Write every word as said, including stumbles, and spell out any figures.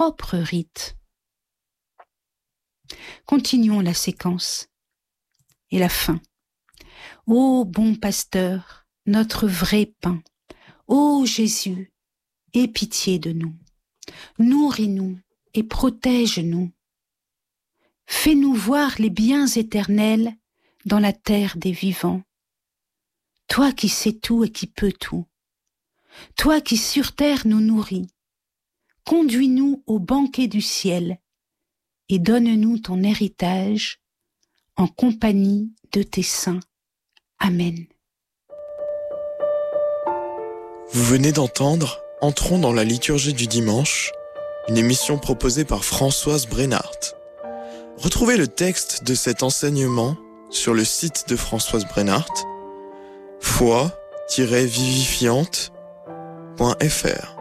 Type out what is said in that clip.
propre rite. Continuons la séquence. Et la fin. Ô bon pasteur, notre vrai pain, ô Jésus, aie pitié de nous. Nourris-nous et protège-nous. Fais-nous voir les biens éternels dans la terre des vivants. Toi qui sais tout et qui peux tout. Toi qui sur terre nous nourris. Conduis-nous au banquet du ciel et donne-nous ton héritage en compagnie de tes saints. Amen. Vous venez d'entendre Entrons dans la liturgie du dimanche, une émission proposée par Françoise Brennart. Retrouvez le texte de cet enseignement sur le site de Françoise Brennart, foi tiret vivifiante point f r.